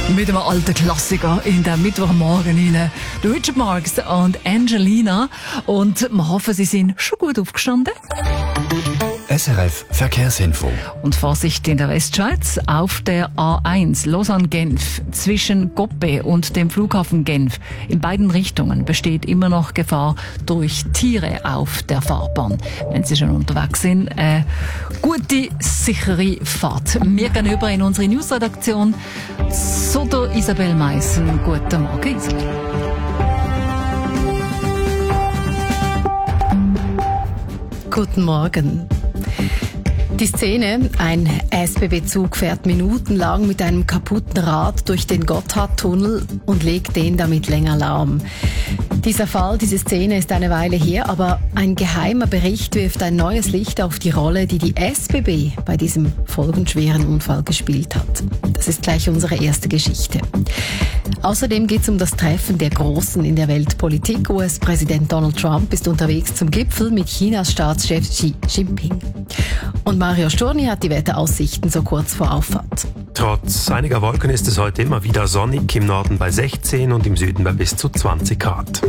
Mit einem alten Klassiker in den Mittwochmorgen hinein. Richard Marx und Angelina. Und wir hoffen, Sie sind schon gut aufgestanden. SRF Verkehrsinfo. Und Vorsicht in der Westschweiz auf der A1 Lausanne-Genf zwischen Goppe und dem Flughafen Genf. In beiden Richtungen besteht immer noch Gefahr durch Tiere auf der Fahrbahn. Wenn Sie schon unterwegs sind, gute, sichere Fahrt. Wir gehen über in unsere Newsredaktion. Sodo Isabel Meissen. Guten Morgen, Isabel. Guten Morgen. Die Szene, ein SBB-Zug fährt minutenlang mit einem kaputten Rad durch den Gotthardtunnel und legt den damit länger lahm. Dieser Fall, diese Szene ist eine Weile her, aber ein geheimer Bericht wirft ein neues Licht auf die Rolle, die die SBB bei diesem folgenschweren Unfall gespielt hat. Das ist gleich unsere erste Geschichte. Außerdem geht es um das Treffen der Großen in der Weltpolitik. US-Präsident Donald Trump ist unterwegs zum Gipfel mit Chinas Staatschef Xi Jinping. Und Mario Storni hat die Wetteraussichten so kurz vor Auffahrt. Trotz einiger Wolken ist es heute immer wieder sonnig, im Norden bei 16 und im Süden bei bis zu 20 Grad.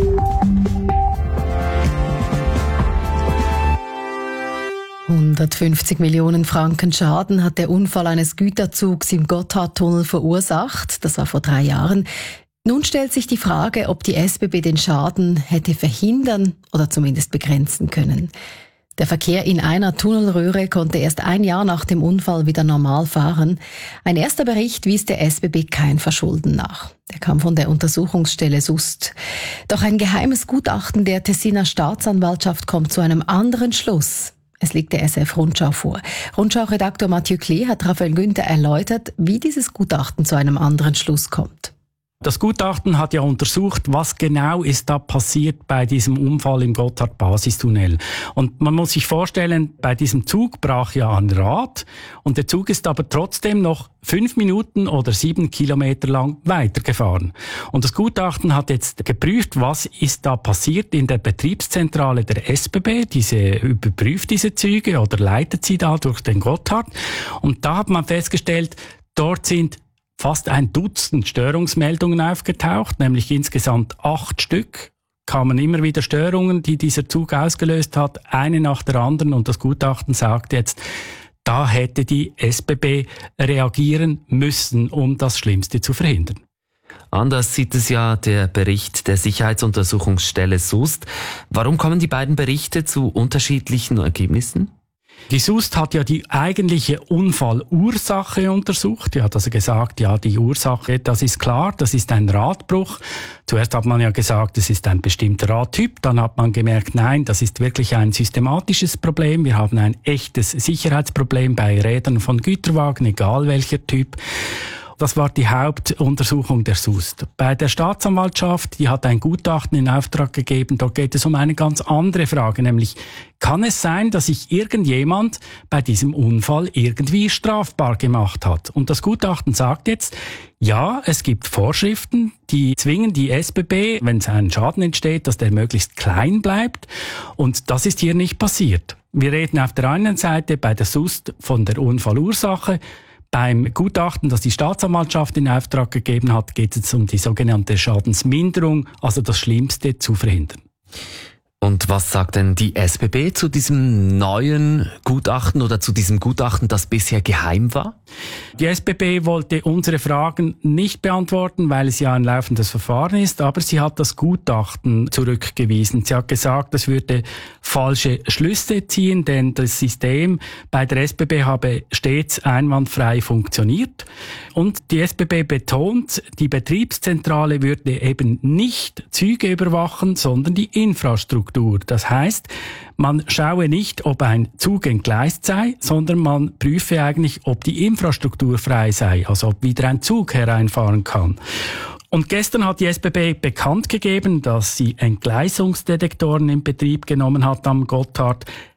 $150 Millionen Schaden hat der Unfall eines Güterzugs im Gotthardtunnel verursacht. Das war vor 3 Jahren. Nun stellt sich die Frage, ob die SBB den Schaden hätte verhindern oder zumindest begrenzen können. Der Verkehr in einer Tunnelröhre konnte erst 1 Jahr nach dem Unfall wieder normal fahren. Ein erster Bericht wies der SBB kein Verschulden nach. Der kam von der Untersuchungsstelle SUST. Doch ein geheimes Gutachten der Tessiner Staatsanwaltschaft kommt zu einem anderen Schluss. Es liegt der SF Rundschau vor. Rundschau-Redaktor Mathieu Klee hat Raphael Günther erläutert, wie dieses Gutachten zu einem anderen Schluss kommt. Das Gutachten hat ja untersucht, was genau ist da passiert bei diesem Unfall im Gotthard-Basistunnel. Und man muss sich vorstellen, bei diesem Zug brach ja ein Rad und der Zug ist aber trotzdem noch 5 Minuten oder 7 Kilometer lang weitergefahren. Und das Gutachten hat jetzt geprüft, was ist da passiert in der Betriebszentrale der SBB. Diese überprüft diese Züge oder leitet sie da durch den Gotthard. Und da hat man festgestellt, dort sind fast 1 Dutzend Störungsmeldungen aufgetaucht, nämlich insgesamt 8 Stück. Kamen immer wieder Störungen, die dieser Zug ausgelöst hat, eine nach der anderen. Und das Gutachten sagt jetzt, da hätte die SBB reagieren müssen, um das Schlimmste zu verhindern. Anders sieht es ja der Bericht der Sicherheitsuntersuchungsstelle SUST. Warum kommen die beiden Berichte zu unterschiedlichen Ergebnissen? Die SUST hat ja die eigentliche Unfallursache untersucht. Die hat also gesagt, ja, die Ursache, das ist klar, das ist ein Radbruch. Zuerst hat man ja gesagt, es ist ein bestimmter Radtyp. Dann hat man gemerkt, nein, das ist wirklich ein systematisches Problem. Wir haben ein echtes Sicherheitsproblem bei Rädern von Güterwagen, egal welcher Typ. Das war die Hauptuntersuchung der SUST. Bei der Staatsanwaltschaft, die hat ein Gutachten in Auftrag gegeben, dort geht es um eine ganz andere Frage, nämlich kann es sein, dass sich irgendjemand bei diesem Unfall irgendwie strafbar gemacht hat? Und das Gutachten sagt jetzt, ja, es gibt Vorschriften, die zwingen die SBB, wenn ein Schaden entsteht, dass der möglichst klein bleibt. Und das ist hier nicht passiert. Wir reden auf der einen Seite bei der SUST von der Unfallursache. Beim Gutachten, das die Staatsanwaltschaft in Auftrag gegeben hat, geht es um die sogenannte Schadensminderung, also das Schlimmste zu verhindern. Und was sagt denn die SBB zu diesem neuen Gutachten oder zu diesem Gutachten, das bisher geheim war? Die SBB wollte unsere Fragen nicht beantworten, weil es ja ein laufendes Verfahren ist, aber sie hat das Gutachten zurückgewiesen. Sie hat gesagt, es würde falsche Schlüsse ziehen, denn das System bei der SBB habe stets einwandfrei funktioniert. Und die SBB betont, die Betriebszentrale würde eben nicht Züge überwachen, sondern die Infrastruktur. Das heißt, man schaue nicht, ob ein Zug entgleist sei, sondern man prüfe eigentlich, ob die Infrastruktur frei sei, also ob wieder ein Zug hereinfahren kann. Und gestern hat die SBB bekannt gegeben, dass sie Entgleisungsdetektoren in Betrieb genommen hat am Gotthard.